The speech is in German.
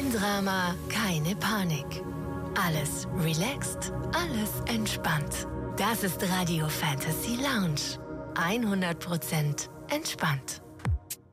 Kein Drama, keine Panik. Alles relaxed, alles entspannt. Das ist Radio Fantasy Lounge. 100% entspannt.